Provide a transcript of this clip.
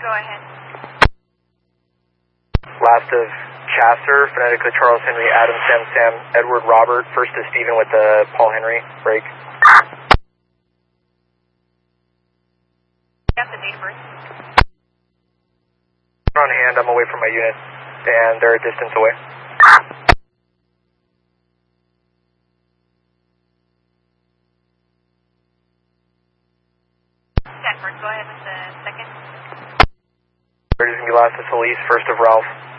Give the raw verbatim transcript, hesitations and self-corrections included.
go ahead. Last of Chasser, phonetically Charles Henry, Adam, Sam, Sam, Edward, Robert. First is Stephen with the Paul Henry, break. Got the date of birth. On hand, I'm away from my unit, and they're a distance away. Stanford, go ahead with the second. Third is going to be last of Solis, first of Ralph.